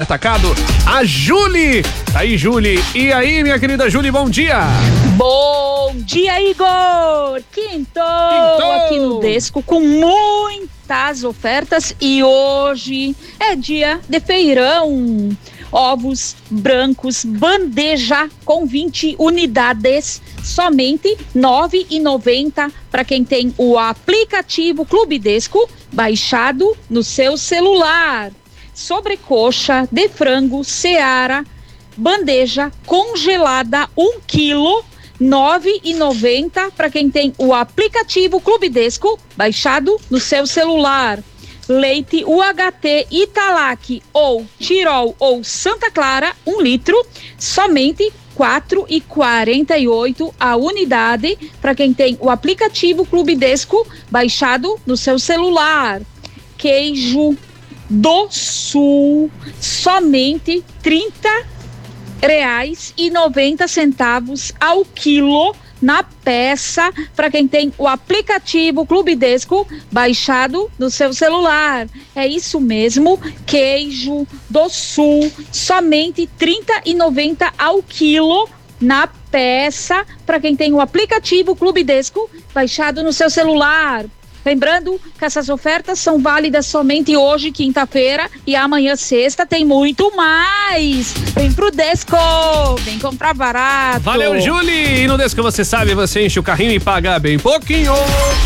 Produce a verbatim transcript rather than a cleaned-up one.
Atacado, a Julie. Aí, Julie. E aí, minha querida Julie, bom dia. Bom dia, Igor. Quintou aqui no Desco com muitas ofertas e hoje é dia de feirão. Ovos brancos, bandeja com vinte unidades, somente nove reais e noventa centavos para quem tem o aplicativo Clube Desco baixado no seu celular. Sobrecoxa de frango Seara, bandeja congelada um quilo, nove reais e noventa centavos para quem tem o aplicativo Clube Desco baixado no seu celular. Leite U H T Italac ou Tirol ou Santa Clara, um litro, somente quatro reais e quarenta e oito centavos a unidade para quem tem o aplicativo Clube Desco baixado no seu celular. Queijo do Sul, somente trinta reais e noventa centavos ao quilo na peça para quem tem o aplicativo Clube Desco baixado no seu celular. É isso mesmo, queijo do Sul, somente trinta reais e noventa centavos ao quilo na peça para quem tem o aplicativo Clube Desco baixado no seu celular. Lembrando que essas ofertas são válidas somente hoje, quinta-feira, e amanhã, sexta, tem muito mais. Vem pro Desco, vem comprar barato. Valeu, Julie! E no Desco, você sabe, você enche o carrinho e paga bem pouquinho.